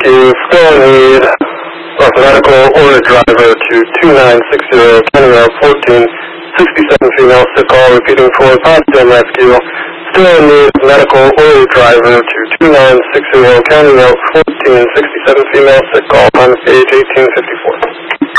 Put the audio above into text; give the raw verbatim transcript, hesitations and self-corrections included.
rescue, still in need of medical order driver to two nine six zero, County Route fourteen sixty-seven, female, sick call, repeating for Potsdam rescue, still in need of medical order driver to two nine six zero, County Route fourteen sixty-seven, female, sick call, on page eighteen fifty-four.